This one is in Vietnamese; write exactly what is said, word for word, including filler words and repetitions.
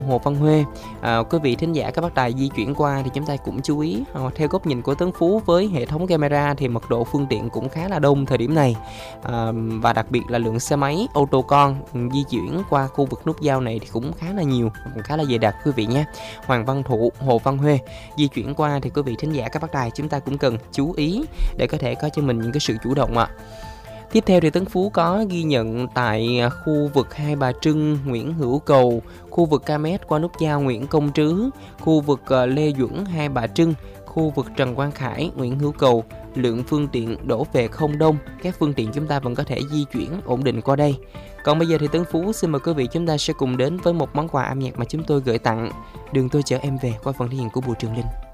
Hồ Văn Huê. À, quý vị thính giả các bác đài di chuyển qua thì chúng ta cũng chú ý, à, theo góc nhìn của Tấn Phú với hệ thống camera thì mật độ phương tiện cũng khá là đông thời điểm này, à, và đặc biệt là lượng xe máy, ô tô con di chuyển qua khu vực nút giao này thì cũng khá là nhiều, cũng khá là dày đặc quý vị nhé. Hoàng Văn Thụ, Hồ Văn Huê di chuyển qua thì quý vị thính giả các bác đài chúng ta cũng cần chú ý để có thể có cho mình những cái sự chủ động ạ. À. Tiếp theo thì Tấn Phú có ghi nhận tại khu vực Hai Bà Trưng, Nguyễn Hữu Cầu, khu vực Ca Mét qua nút giao Nguyễn Công Trứ, khu vực Lê Duẩn, Hai Bà Trưng, khu vực Trần Quang Khải, Nguyễn Hữu Cầu, lượng phương tiện đổ về không đông, các phương tiện chúng ta vẫn có thể di chuyển ổn định qua đây. Còn bây giờ thì Tấn Phú xin mời quý vị chúng ta sẽ cùng đến với một món quà âm nhạc mà chúng tôi gửi tặng, Đường Tôi Chở Em Về qua phần thể hiện của Bùi Trường Linh.